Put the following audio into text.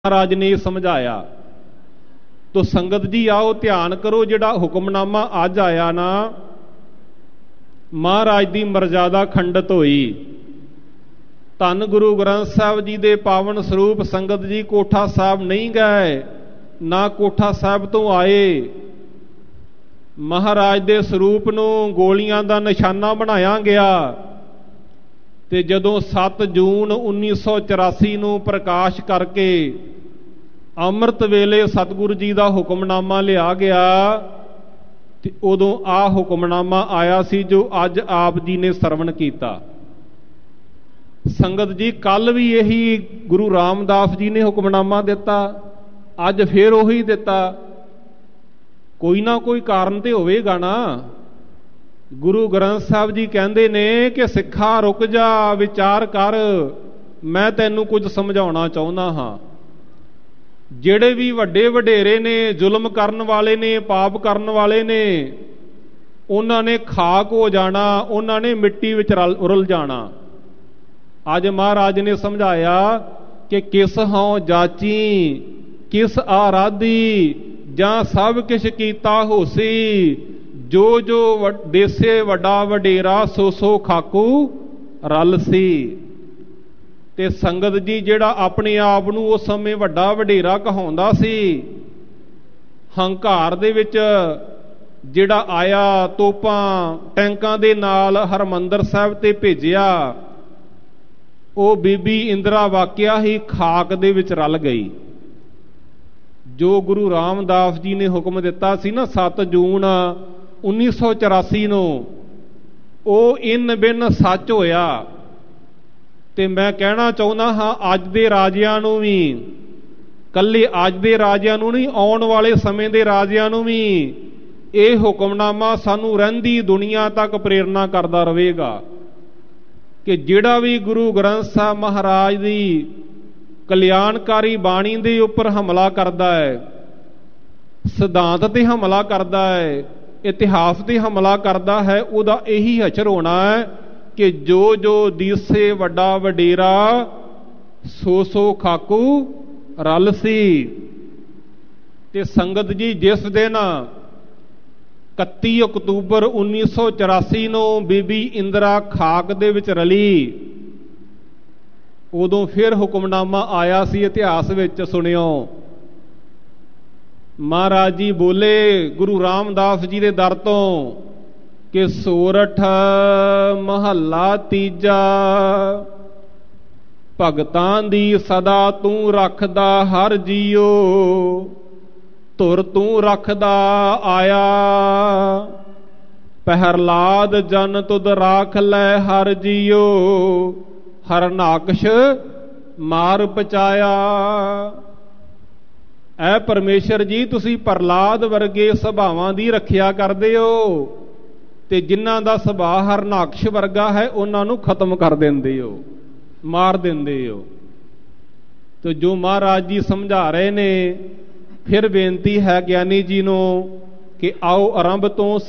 महाराज ने समझाया। तो संगत जी आओ ध्यान करो, जिहड़ा हुक्मनामा अज आया ना, महाराज की मर्यादा खंडित हुई। धन गुरु ग्रंथ साहब जी के पावन स्वरूप संगत जी कोठा साहब नहीं गए, ना कोठा साहब तो आए। महाराज के स्वरूप नूं गोलियां का निशाना बनाया गया। ते जदों 7 जून 1984 नूं प्रकाश करके अमृत वेले सतगुरु जी का हुक्मनामा लिया गया, ते उदों आ हुक्मनामा आया सी जो अज आप जी ने सरवण किया। संगत जी कल भी यही गुरु रामदास जी ने हुक्मनामा दिता, अज फिर उही दिता। कोई ना कोई कारण तो होवेगा ना। गुरु ग्रंथ साहब जी कहते ने कि सिखा रुक जा, विचार कर, मैं तैनूं कुछ समझाउणा चाहुंदा हां। ਜਿਹੜੇ भी ਵੱਡੇ ਵਡੇਰੇ ने, जुल्म करन वाले ने, पाप करन वाले ने, उन्होंने खाक हो जाना, उन्होंने मिट्टी विच उरल जाना। अज महाराज ने समझाया कि किस हों जाची, किस आराधी, जां सब किश कीता होसी, जो जो देसे वड्डा वडेरा सो सो खाकू रल सी। ते संगत जी जिहड़ा अपने आप नूं उस समय वड्डा वडेरा कहाउंदा सी, हंकार दे विच जिहड़ा आया तोपां टैंकां दे नाल हरमंदर साहिब ते भेजिया, वो बीबी इंदिरा वाकिया ही खाक दे विच रल गई। जो गुरु रामदास जी ने हुक्म दिता सी ना 7 जून 1984 नूं, वो इन बिन सच होया। ते मैं कहना चाहुंदा हाँ अज दे राजियां नूं भी, कल्ले अज दे राजियां नूं नहीं, आउण वाले समय दे राजियां नूं भी ये हुक्मनामा सानूं रहिंदी दुनिया तक प्रेरणा करदा रहेगा कि जिहड़ा भी गुरु ग्रंथ साहब महाराज दी कल्याणकारी बाणी दे उपर हमला करदा है, सिद्धांत ते हमला करदा है, इतिहास ते हमला करदा है, उहदा यही हशर होना है कि जो जो दीसे वड्डा वडेरा सो सो खाकू रल सी। ते संगत जी जिस दिन 31 अक्तूबर 1984 नूं बीबी इंदिरा खाक दे विच रली, उदों फिर हुक्मनामा आया सी। इतिहास विच सुनियो, महाराज जी बोले गुरु रामदास जी दे दर तों कि सोरठ महला तीजा, भगतां दी सदा तू रखदा हर जियो, तुर तू रखदा आया, पहरलाद जन तुद राख लै हर जियो, हरनाकश मार पचाया। ऐ परमेश्वर जी तुसी प्रहलाद वर्गे सुभावां दी रखिया करदे हो, ते जिन्हां दा सुभाव हरनाकश वर्गा है उन्हां नूं खत्म कर देंदे हो, मार देंदे हो। तो जो महाराज जी समझा रहे ने, फिर बेनती है ज्ञानी जी नूं कि आओ आरंभ तो